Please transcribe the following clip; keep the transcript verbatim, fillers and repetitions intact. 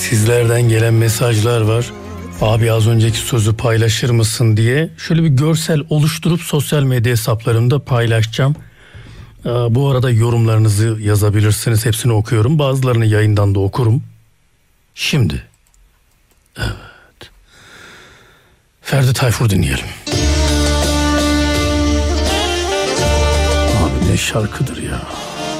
Sizlerden gelen mesajlar var. Abi az önceki sözü paylaşır mısın diye. Şöyle bir görsel oluşturup sosyal medya hesaplarımda paylaşacağım. Bu arada yorumlarınızı yazabilirsiniz. Hepsini okuyorum. Bazılarını yayından da okurum. Şimdi. Evet. Ferdi Tayfur dinleyelim. Abi ne şarkıdır ya.